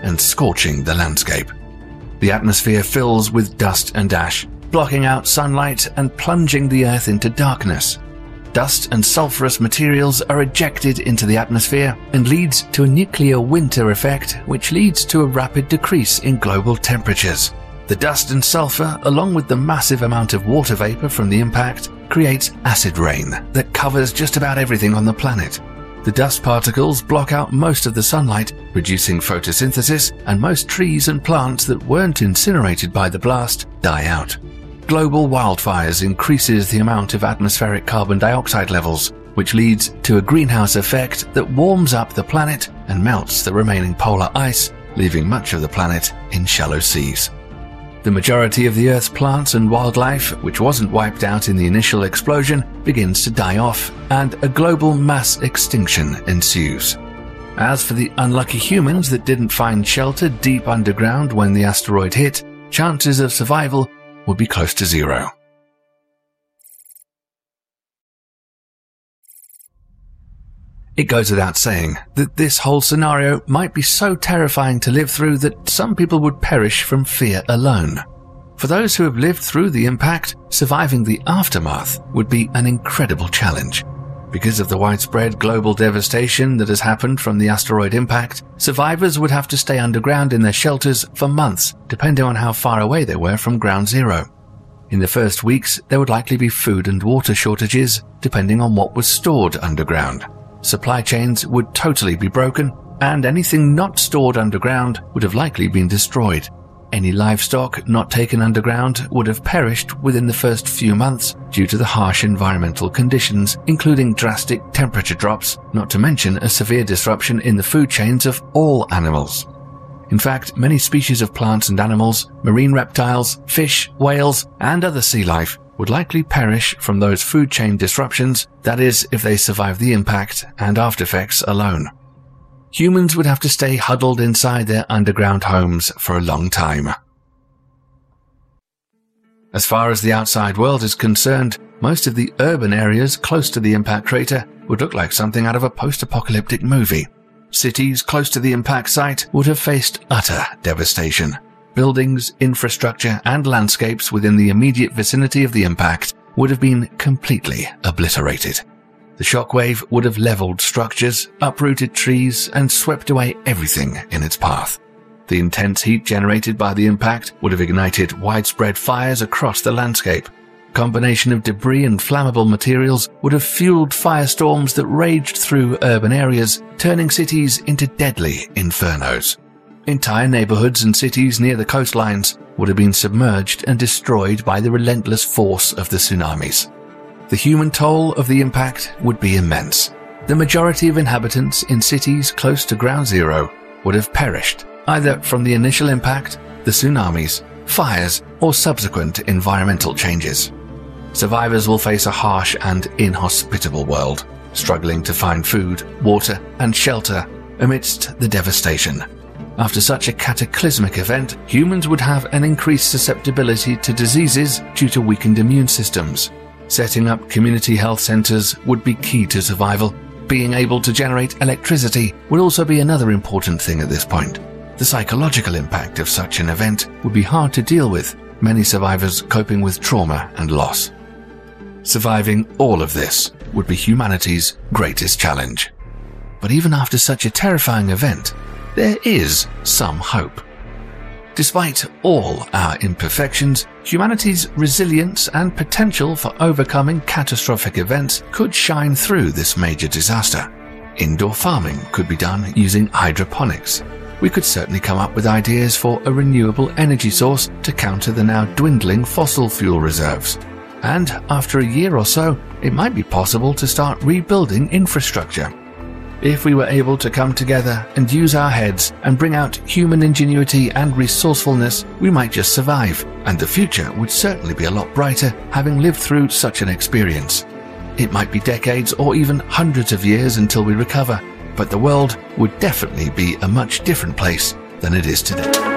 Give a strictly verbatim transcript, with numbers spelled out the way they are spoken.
and scorching the landscape. The atmosphere fills with dust and ash, blocking out sunlight and plunging the Earth into darkness. Dust and sulfurous materials are ejected into the atmosphere and leads to a nuclear winter effect, which leads to a rapid decrease in global temperatures. The dust and sulfur, along with the massive amount of water vapor from the impact, creates acid rain that covers just about everything on the planet. The dust particles block out most of the sunlight, reducing photosynthesis, and most trees and plants that weren't incinerated by the blast die out. Global wildfires increases the amount of atmospheric carbon dioxide levels, which leads to a greenhouse effect that warms up the planet and melts the remaining polar ice, leaving much of the planet in shallow seas. The majority of the Earth's plants and wildlife, which wasn't wiped out in the initial explosion, begins to die off, and a global mass extinction ensues. As for the unlucky humans that didn't find shelter deep underground when the asteroid hit, chances of survival would be close to zero. It goes without saying that this whole scenario might be so terrifying to live through that some people would perish from fear alone. For those who have lived through the impact, surviving the aftermath would be an incredible challenge. Because of the widespread global devastation that has happened from the asteroid impact, survivors would have to stay underground in their shelters for months, depending on how far away they were from ground zero. In the first weeks, there would likely be food and water shortages, depending on what was stored underground. Supply chains would totally be broken, and anything not stored underground would have likely been destroyed. Any livestock not taken underground would have perished within the first few months due to the harsh environmental conditions, including drastic temperature drops, not to mention a severe disruption in the food chains of all animals. In fact, many species of plants and animals, marine reptiles, fish, whales, and other sea life would likely perish from those food chain disruptions, that is, if they survive the impact and aftereffects alone. Humans would have to stay huddled inside their underground homes for a long time. As far as the outside world is concerned, most of the urban areas close to the impact crater would look like something out of a post-apocalyptic movie. Cities close to the impact site would have faced utter devastation. Buildings, infrastructure, and landscapes within the immediate vicinity of the impact would have been completely obliterated. The shockwave would have leveled structures, uprooted trees, and swept away everything in its path. The intense heat generated by the impact would have ignited widespread fires across the landscape. A combination of debris and flammable materials would have fueled firestorms that raged through urban areas, turning cities into deadly infernos. Entire neighborhoods and cities near the coastlines would have been submerged and destroyed by the relentless force of the tsunamis. The human toll of the impact would be immense. The majority of inhabitants in cities close to ground zero would have perished, either from the initial impact, the tsunamis, fires, or subsequent environmental changes. Survivors will face a harsh and inhospitable world, struggling to find food, water, and shelter amidst the devastation. After such a cataclysmic event, humans would have an increased susceptibility to diseases due to weakened immune systems. Setting up community health centers would be key to survival. Being able to generate electricity would also be another important thing at this point. The psychological impact of such an event would be hard to deal with, many survivors coping with trauma and loss. Surviving all of this would be humanity's greatest challenge. But even after such a terrifying event, there is some hope. Despite all our imperfections, humanity's resilience and potential for overcoming catastrophic events could shine through this major disaster. Indoor farming could be done using hydroponics. We could certainly come up with ideas for a renewable energy source to counter the now dwindling fossil fuel reserves. And after a year or so, it might be possible to start rebuilding infrastructure. If we were able to come together and use our heads and bring out human ingenuity and resourcefulness, we might just survive, and the future would certainly be a lot brighter having lived through such an experience. It might be decades or even hundreds of years until we recover, but the world would definitely be a much different place than it is today.